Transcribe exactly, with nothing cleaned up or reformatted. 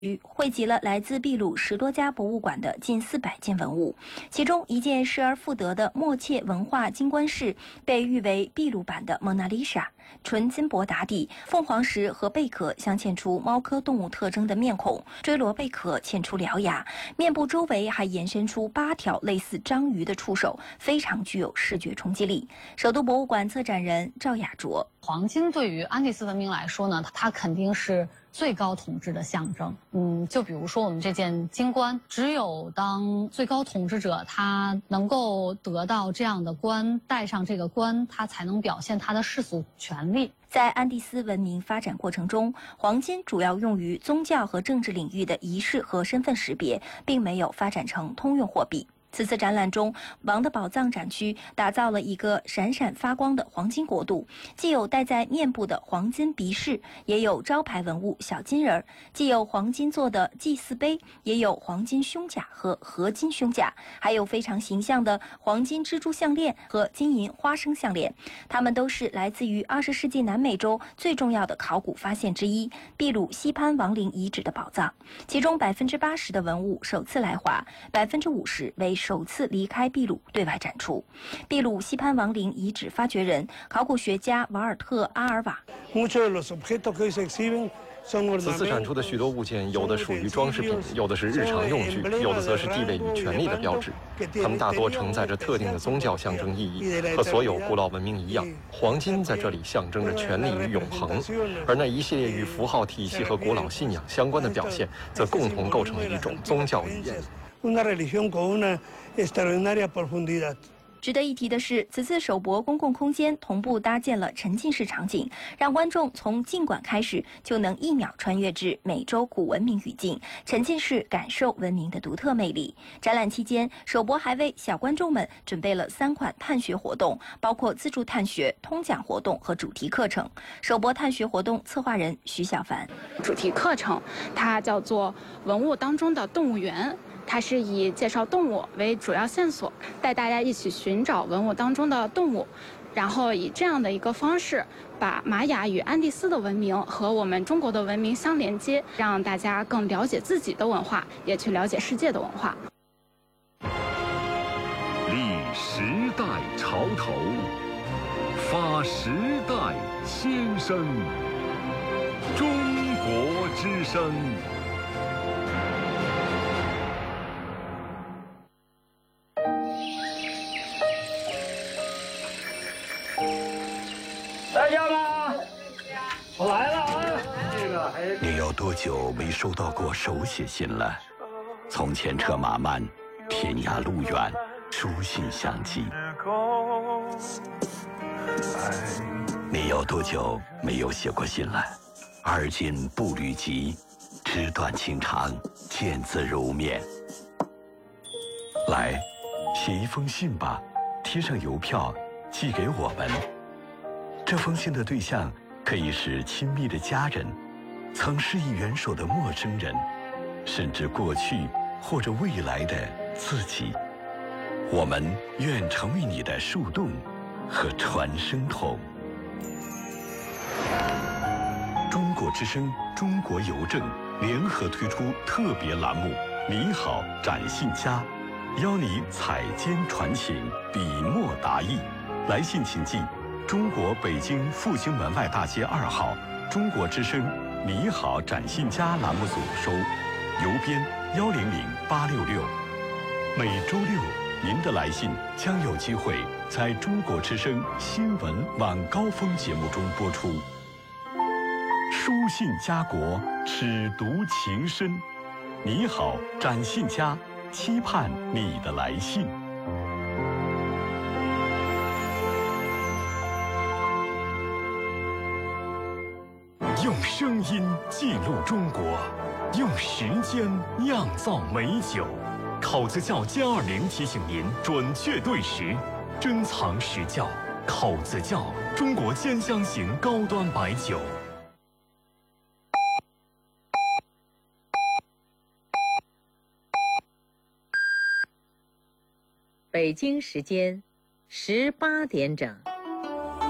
汇集了来自秘鲁十多家博物馆的近四百件文物，其中一件失而复得的默切文化金冠饰被誉为秘鲁版的蒙娜丽莎，纯金箔打底，凤凰石和贝壳镶嵌出猫科动物特征的面孔，锥螺贝壳嵌出獠牙，面部周围还延伸出八条类似章鱼的触手，非常具有视觉冲击力。首都博物馆策展人赵雅卓： 黄金对于安第斯文明来说呢，它肯定是最高统治的象征。嗯，就比如说我们这件金冠，只有当最高统治者他能够得到这样的冠，戴上这个冠，他才能表现他的世俗权利。 在安第斯文明发展过程中，黄金主要用于宗教和政治领域的仪式和身份识别，并没有发展成通用货币。此次展览中，王的宝藏展区打造了一个闪闪发光的黄金国度，既有戴在面部的黄金鼻饰，也有招牌文物小金人儿，既有黄金做的祭祀杯，也有黄金胸甲和合金胸甲，还有非常形象的黄金蜘蛛项链和金银花生项链。它们都是来自于二十世纪南美洲最重要的考古发现之一——秘鲁西潘王陵遗址的宝藏。其中百分之八十的文物首次来华，百分之五十为首次离开秘鲁对外展出。秘鲁西潘王陵遗址发掘人、考古学家瓦尔特·阿尔瓦。 此次展出的许多物件，有的属于装饰品，有的是日常用具，有的则是地位与权力的标志。它们大多承载着特定的宗教象征意义，和所有古老文明一样，黄金在这里象征着权力与永恒，而那一系列与符号体系和古老信仰相关的表现，则共同构成了一种宗教语言。 值得一提的是，此次首博公共空间同步搭建了沉浸式场景，让观众从进馆开始就能一秒穿越至美洲古文明语境，沉浸式感受文明的独特魅力。展览期间，首博还为小观众们准备了三款探学活动，包括自助探学、通讲活动和主题课程。首博探学活动策划人徐小凡： 主题课程它叫做文物当中的动物园。它是以介绍动物为主要线索，带大家一起寻找文物当中的动物，然后以这样的一个方式，把玛雅与安第斯的文明和我们中国的文明相连接，让大家更了解自己的文化，也去了解世界的文化。 立时代潮头，发时代先声，中国之声。 在家吗？我来了啊！这个还你有多久没收到过手写信了？从前车马慢，天涯路远，书信相寄。你有多久没有写过信了？而今步履急，纸短情长，见字如面。来，写一封信吧，贴上邮票，寄给我们。这封信的对象可以是亲密的家人，曾施以援手的陌生人，甚至过去或者未来的自己。我们愿成为你的树洞和传声筒。中国之声、中国邮政联合推出特别栏目“你好，展信佳”，邀你采笺传情，笔墨达意。来信请寄中国北京复兴门外大街二号中国之声“你好，展信佳”栏目组收，邮编幺零零八六六。每周六，您的来信将有机会在中国之声新闻晚高峰节目中播出。书信家国，尺读情深。你好，展信佳，期盼你的来信。 用声音记录中国，用时间酿造美酒。考子窖歼二零提醒您准确对时，珍藏实窖。考子窖，中国兼香型高端白酒。 北京时间十八点整。